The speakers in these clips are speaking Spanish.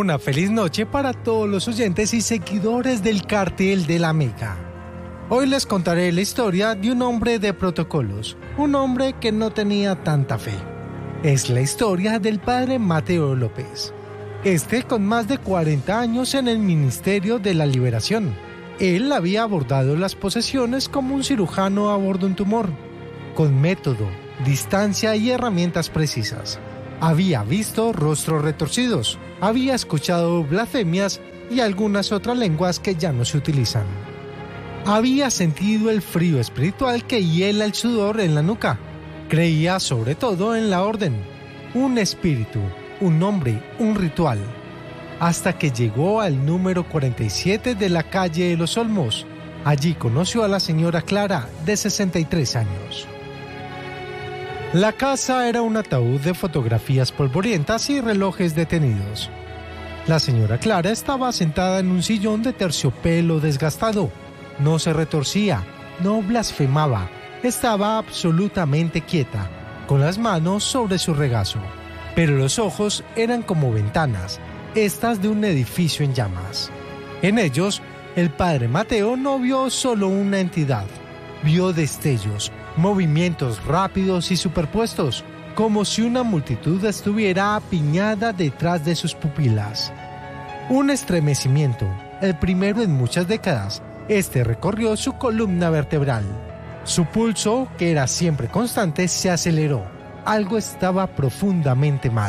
Una feliz noche para todos los oyentes y seguidores del Cartel de la Mega. Hoy les contaré la historia de un hombre de protocolos, un hombre que no tenía tanta fe. Es la historia del padre Mateo López. Con más de 40 años en el Ministerio de la Liberación. Él había abordado las posesiones como un cirujano aborda un tumor, con método, distancia y herramientas precisas. Había visto rostros retorcidos, había escuchado blasfemias y algunas otras lenguas que ya no se utilizan. Había sentido el frío espiritual que hiela el sudor en la nuca. Creía sobre todo en la orden, un espíritu, un nombre, un ritual. Hasta que llegó al número 47 de la calle de los Olmos. Allí conoció a la señora Clara, de 63 años. La casa era un ataúd de fotografías polvorientas y relojes detenidos. La señora Clara estaba sentada en un sillón de terciopelo desgastado. No se retorcía, no blasfemaba, estaba absolutamente quieta, con las manos sobre su regazo. Pero los ojos eran como ventanas, estas de un edificio en llamas. En ellos, el padre Mateo no vio solo una entidad, vio destellos, movimientos rápidos y superpuestos, como si una multitud estuviera apiñada detrás de sus pupilas. Un estremecimiento, el primero en muchas décadas, recorrió su columna vertebral. Su pulso, que era siempre constante, se aceleró. Algo estaba profundamente mal.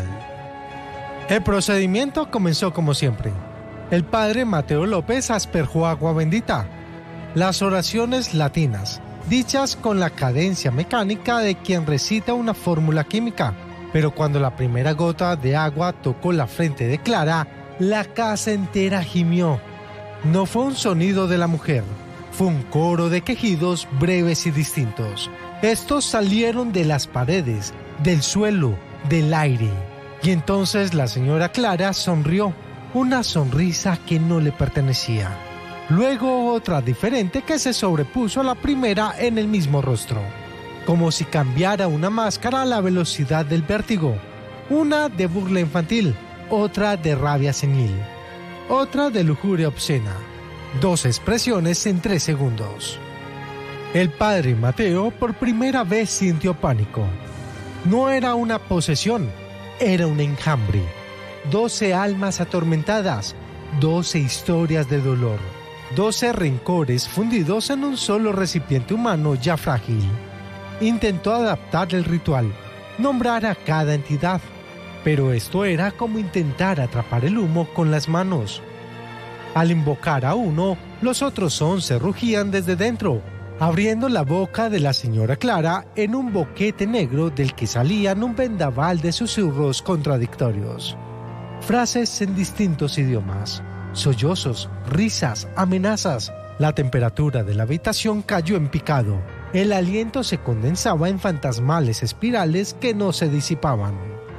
El procedimiento comenzó como siempre. El padre Mateo López asperjó agua bendita. Las oraciones latinas, dichas con la cadencia mecánica de quien recita una fórmula química. Pero cuando la primera gota de agua tocó la frente de Clara, la casa entera gimió. No fue un sonido de la mujer, fue un coro de quejidos breves y distintos. Estos salieron de las paredes, del suelo, del aire. Y entonces la señora Clara sonrió, una sonrisa que no le pertenecía. Luego otra diferente que se sobrepuso a la primera en el mismo rostro, como si cambiara una máscara a la velocidad del vértigo, una de burla infantil, otra de rabia senil, otra de lujuria obscena, 2 expresiones en 3 segundos. El padre Mateo por primera vez sintió pánico. No era una posesión, era un enjambre, 12 almas atormentadas, 12 historias de dolor, 12 rencores fundidos en un solo recipiente humano ya frágil. Intentó adaptar el ritual, nombrar a cada entidad, pero esto era como intentar atrapar el humo con las manos. Al invocar a uno, los otros 11 rugían desde dentro, abriendo la boca de la señora Clara en un boquete negro del que salían un vendaval de susurros contradictorios. Frases en distintos idiomas. Sollozos, risas, amenazas. La temperatura de la habitación cayó en picado. El aliento se condensaba en fantasmales espirales que no se disipaban.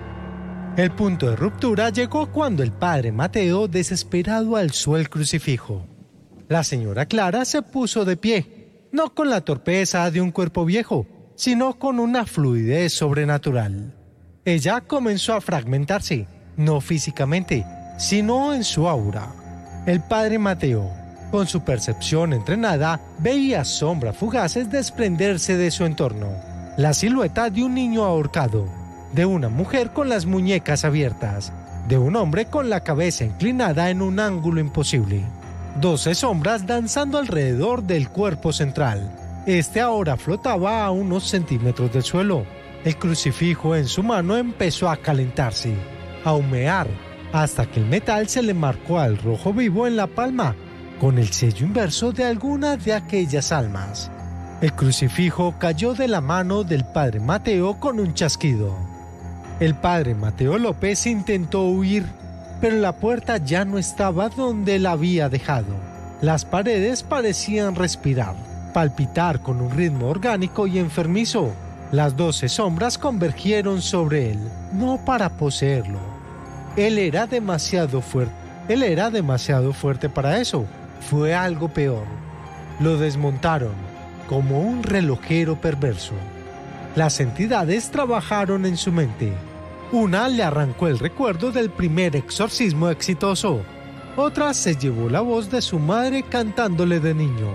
El punto de ruptura llegó cuando el padre Mateo, desesperado, alzó el crucifijo. La señora Clara se puso de pie, no con la torpeza de un cuerpo viejo, sino con una fluidez sobrenatural. Ella comenzó a fragmentarse, no físicamente, sino en su aura. El padre Mateo, con su percepción entrenada, veía sombras fugaces desprenderse de su entorno. La silueta de un niño ahorcado, de una mujer con las muñecas abiertas, de un hombre con la cabeza inclinada en un ángulo imposible. 12 sombras danzando alrededor del cuerpo central. Ahora flotaba a unos centímetros del suelo. El crucifijo en su mano empezó a calentarse, a humear, hasta que el metal se le marcó al rojo vivo en la palma, con el sello inverso de alguna de aquellas almas. El crucifijo cayó de la mano del padre Mateo con un chasquido. El padre Mateo López intentó huir, pero la puerta ya no estaba donde la había dejado. Las paredes parecían respirar, palpitar con un ritmo orgánico y enfermizo. Las 12 sombras convergieron sobre él, no para poseerlo. Él era demasiado fuerte para eso. Fue algo peor. Lo desmontaron, como un relojero perverso. Las entidades trabajaron en su mente. Una le arrancó el recuerdo del primer exorcismo exitoso. Otra se llevó la voz de su madre cantándole de niño.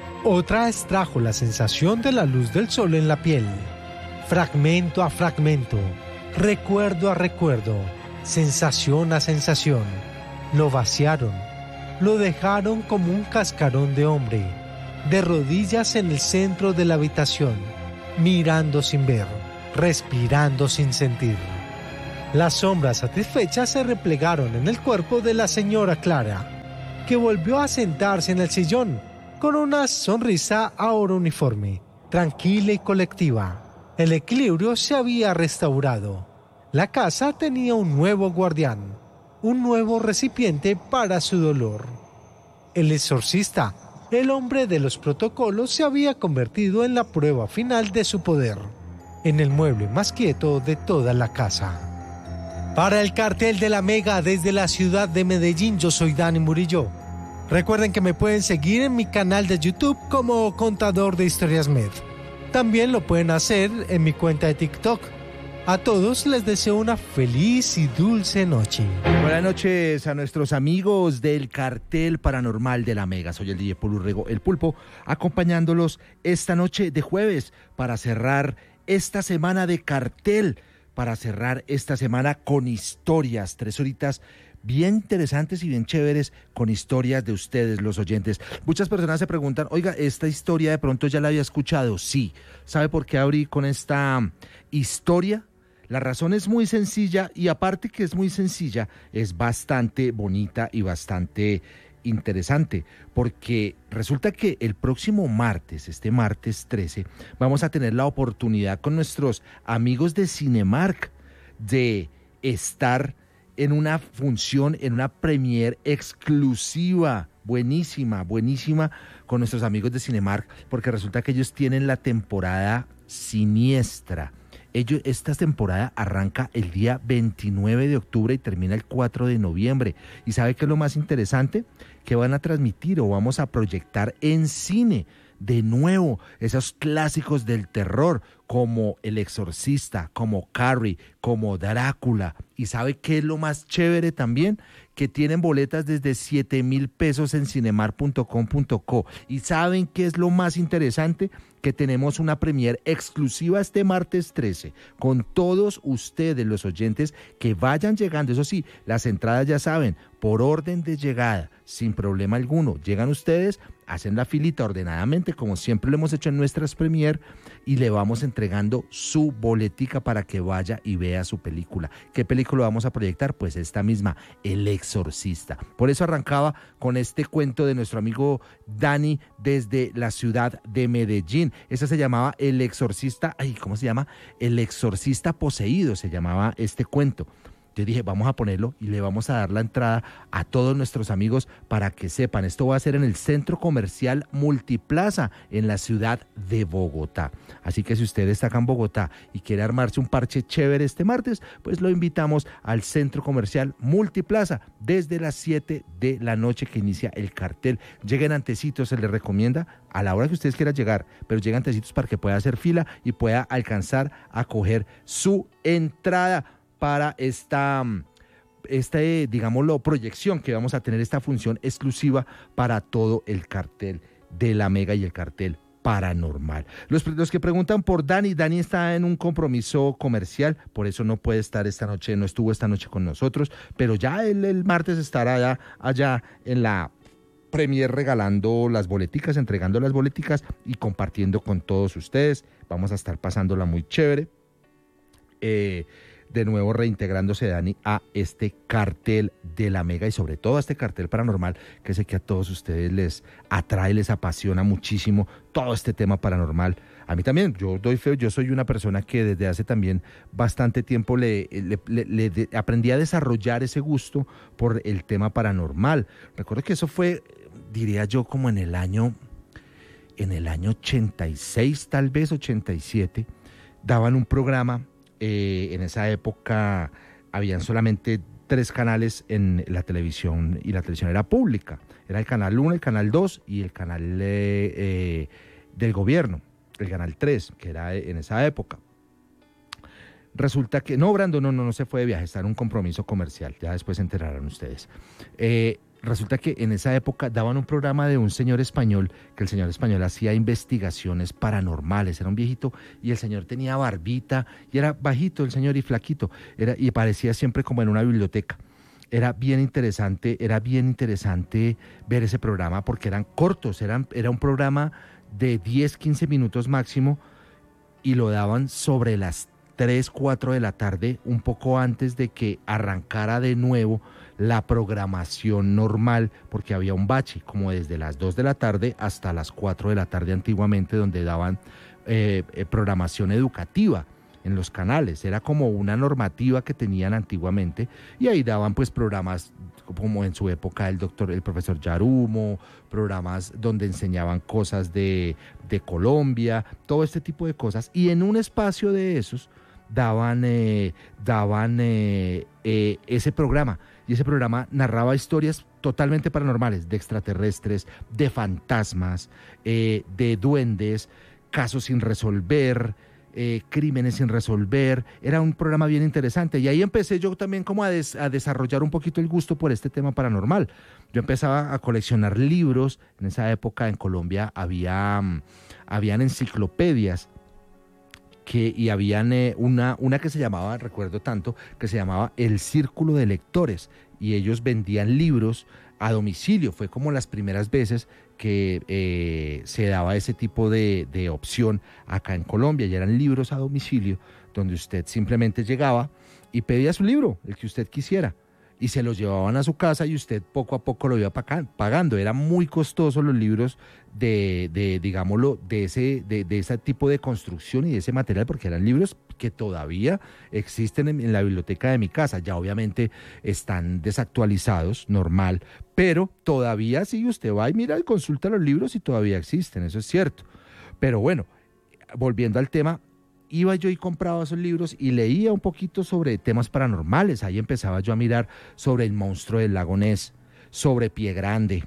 Otra extrajo la sensación de la luz del sol en la piel. Fragmento a fragmento, recuerdo a recuerdo, sensación a sensación. Lo vaciaron, lo dejaron como un cascarón de hombre, de rodillas en el centro de la habitación, mirando sin ver, respirando sin sentir. Las sombras satisfechas se replegaron en el cuerpo de la señora Clara, que volvió a sentarse en el sillón con una sonrisa ahora uniforme, tranquila y colectiva. El equilibrio se había restaurado. La casa tenía un nuevo guardián, un nuevo recipiente para su dolor. El exorcista, el hombre de los protocolos, se había convertido en la prueba final de su poder, en el mueble más quieto de toda la casa. Para el cartel de la Mega desde la ciudad de Medellín, yo soy Dani Murillo. Recuerden que me pueden seguir en mi canal de YouTube como Contador de Historias Med. También lo pueden hacer en mi cuenta de TikTok. A todos les deseo una feliz y dulce noche. Buenas noches a nuestros amigos del cartel paranormal de la Mega. Soy el DJ Polo Urrego, el Pulpo, acompañándolos esta noche de jueves para cerrar esta semana de cartel, para cerrar esta semana con historias, 3 horitas bien interesantes y bien chéveres con historias de ustedes, los oyentes. Muchas personas se preguntan, oiga, ¿esta historia de pronto ya la había escuchado? Sí. ¿Sabe por qué abrí con esta historia? La razón es muy sencilla y aparte que es muy sencilla, es bastante bonita y bastante interesante, porque resulta que el próximo martes, este martes 13, vamos a tener la oportunidad con nuestros amigos de Cinemark de estar en una función, en una premiere exclusiva, buenísima, con nuestros amigos de Cinemark, porque resulta que ellos tienen la temporada Siniestra. Esta temporada arranca el día 29 de octubre y termina el 4 de noviembre. ¿Y sabe qué es lo más interesante? Que van a transmitir o vamos a proyectar en cine de nuevo esos clásicos del terror como El Exorcista, como Carrie, como Drácula. ¿Y sabe qué es lo más chévere también? Que tienen boletas desde 7,000 pesos en cinemar.com.co. ¿Y saben qué es lo más interesante? Que tenemos una premiere exclusiva este martes 13 con todos ustedes, los oyentes que vayan llegando. Eso sí, las entradas ya saben, por orden de llegada, sin problema alguno. Llegan ustedes, hacen la filita ordenadamente, como siempre lo hemos hecho en nuestras premiere, y le vamos entregando su boletica para que vaya y vea su película. ¿Qué película vamos a proyectar? Pues esta misma, El Exorcista. Por eso arrancaba con este cuento de nuestro amigo Dani desde la ciudad de Medellín. Esa se llamaba El Exorcista, ¿cómo se llama? El Exorcista Poseído se llamaba este cuento. Yo dije, vamos a ponerlo y le vamos a dar la entrada a todos nuestros amigos para que sepan. Esto va a ser en el Centro Comercial Multiplaza, en la ciudad de Bogotá. Así que si usted está acá en Bogotá y quiere armarse un parche chévere este martes, pues lo invitamos al Centro Comercial Multiplaza desde las 7 de la noche que inicia el cartel. Lleguen antecitos, se les recomienda a la hora que ustedes quieran llegar, pero lleguen antecitos para que pueda hacer fila y pueda alcanzar a coger su entrada para esta digámoslo, proyección que vamos a tener, esta función exclusiva para todo el cartel de la Mega y el cartel paranormal. Los que preguntan por Dani está en un compromiso comercial, por eso no puede estar esta noche, no estuvo esta noche con nosotros, pero ya el martes estará allá en la premier regalando las boleticas, entregando las boleticas y compartiendo con todos ustedes. Vamos a estar pasándola muy chévere. De nuevo reintegrándose Dani a este cartel de la Mega y sobre todo a este cartel paranormal que sé que a todos ustedes les atrae, les apasiona muchísimo todo este tema paranormal. A mí también, yo doy fe, yo soy una persona que desde hace también bastante tiempo aprendí a desarrollar ese gusto por el tema paranormal. Recuerdo que eso fue, diría yo, como en el año 86, tal vez 87, daban un programa. En esa época habían solamente 3 canales en la televisión y la televisión era pública. Era el canal 1, el canal 2 y el canal del gobierno, el canal 3, que era en esa época. Resulta que, no, Brando, no se fue de viaje, está en un compromiso comercial, ya después se enterarán ustedes. Resulta que en esa época daban un programa de un señor español, que el señor español hacía investigaciones paranormales, era un viejito y el señor tenía barbita y era bajito el señor y flaquito, y parecía siempre como en una biblioteca. Era bien interesante ver ese programa porque eran cortos, era un programa de 10, 15 minutos máximo y lo daban sobre las 3, 4 de la tarde, un poco antes de que arrancara de nuevo la programación normal, porque había un bache, como desde las 2 de la tarde hasta las 4 de la tarde antiguamente, donde daban programación educativa en los canales. Era como una normativa que tenían antiguamente, y ahí daban pues programas como en su época el profesor Yarumo, programas donde enseñaban cosas de Colombia, todo este tipo de cosas, y en un espacio de esos daban ese programa, y ese programa narraba historias totalmente paranormales, de extraterrestres, de fantasmas, de duendes, casos sin resolver, crímenes sin resolver. Era un programa bien interesante, y ahí empecé yo también como a desarrollar un poquito el gusto por este tema paranormal. Yo empezaba a coleccionar libros. En esa época en Colombia habían enciclopedias y habían una que se llamaba, recuerdo tanto, que se llamaba El Círculo de Lectores, y ellos vendían libros a domicilio. Fue como las primeras veces que se daba ese tipo de opción acá en Colombia, y eran libros a domicilio, donde usted simplemente llegaba y pedía su libro, el que usted quisiera, y se los llevaban a su casa y usted poco a poco lo iba pagando. Era muy costoso los libros digámoslo, de ese tipo de construcción y de ese material, porque eran libros que todavía existen en la biblioteca de mi casa. Ya obviamente están desactualizados, normal, pero todavía sí, usted va y mira y consulta los libros y todavía existen, eso es cierto. Pero bueno, volviendo al tema, iba yo y compraba esos libros y leía un poquito sobre temas paranormales. Ahí empezaba yo a mirar sobre el monstruo del lago Ness, sobre Pie Grande,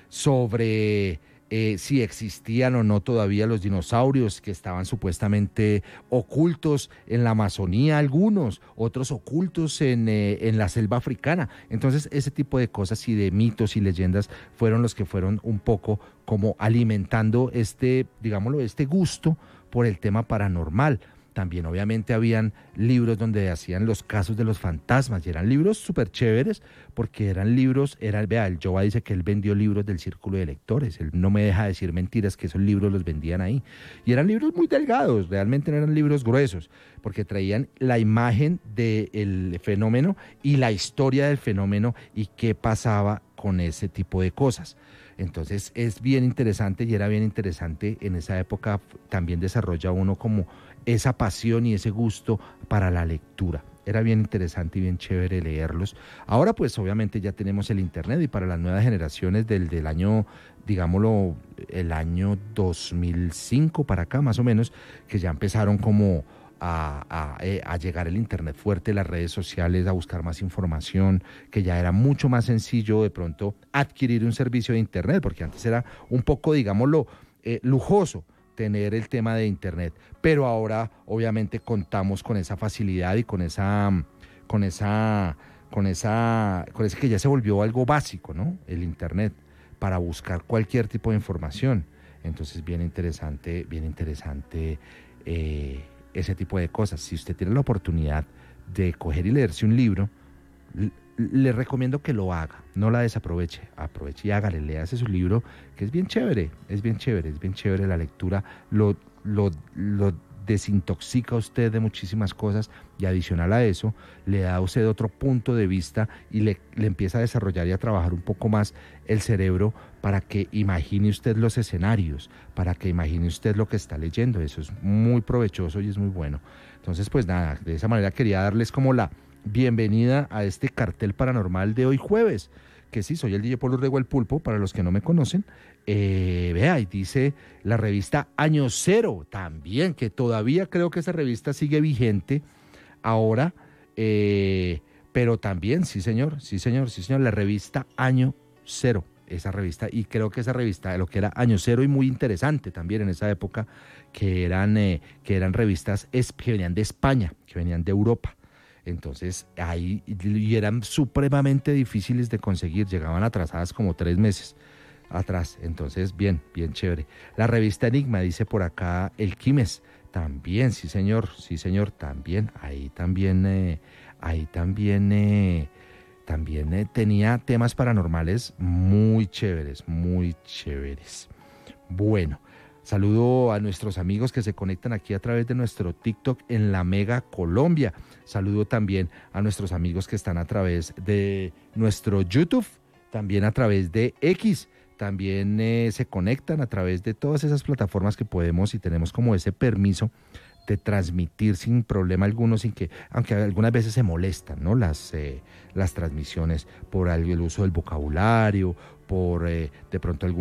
sobre si existían o no todavía los dinosaurios que estaban supuestamente ocultos en la Amazonía, algunos, otros ocultos en la selva africana. Entonces ese tipo de cosas y de mitos y leyendas fueron los que fueron un poco como alimentando digámoslo, este gusto por el tema paranormal. También obviamente habían libros donde hacían los casos de los fantasmas, y eran libros súper chéveres, porque eran libros, el Joa dice que él vendió libros del Círculo de Lectores, él no me deja decir mentiras, que esos libros los vendían ahí, y eran libros muy delgados, realmente no eran libros gruesos, porque traían la imagen del fenómeno y la historia del fenómeno y qué pasaba con ese tipo de cosas. Entonces es bien interesante, y era bien interesante en esa época. También desarrolla uno como esa pasión y ese gusto para la lectura. Era bien interesante y bien chévere leerlos. Ahora pues obviamente ya tenemos el internet, y para las nuevas generaciones del año, digámoslo, el año 2005 para acá más o menos, que ya empezaron como a llegar el internet fuerte, las redes sociales, a buscar más información, que ya era mucho más sencillo de pronto adquirir un servicio de internet, porque antes era un poco, digámoslo, lujoso tener el tema de internet, pero ahora obviamente contamos con esa facilidad y con ese que ya se volvió algo básico, ¿no? El internet, para buscar cualquier tipo de información. Entonces bien interesante ese tipo de cosas. Si usted tiene la oportunidad de coger y leerse un libro, le recomiendo que lo haga, no la desaproveche, aproveche y hágale, léase su libro, que es bien chévere la lectura, lo desintoxica a usted de muchísimas cosas, y adicional a eso, le da a usted otro punto de vista y le empieza a desarrollar y a trabajar un poco más el cerebro, para que imagine usted los escenarios, para que imagine usted lo que está leyendo. Eso es muy provechoso y es muy bueno. Entonces, pues nada, de esa manera quería darles como la bienvenida a este cartel paranormal de hoy jueves, que sí, soy el DJ Polo Rego el Pulpo, para los que no me conocen. Vea, y dice la revista Año Cero también, que todavía creo que esa revista sigue vigente ahora, pero también, sí señor, la revista Año Cero, esa revista, y creo que esa revista, lo que era Año Cero y muy interesante también en esa época, que eran revistas que venían de España, que venían de Europa. Entonces ahí y eran supremamente difíciles de conseguir, llegaban atrasadas como 3 meses atrás. Entonces, bien chévere. La revista Enigma, dice por acá el Quimes, también, sí señor, también, también tenía temas paranormales muy chéveres, muy chéveres. Bueno, saludo a nuestros amigos que se conectan aquí a través de nuestro TikTok en La Mega Colombia. Saludo también a nuestros amigos que están a través de nuestro YouTube, también a través de X. También se conectan a través de todas esas plataformas que podemos y tenemos como ese permiso de transmitir sin problema alguno, sin que, aunque algunas veces se molestan, ¿no? Las transmisiones por el uso del vocabulario, por de pronto algún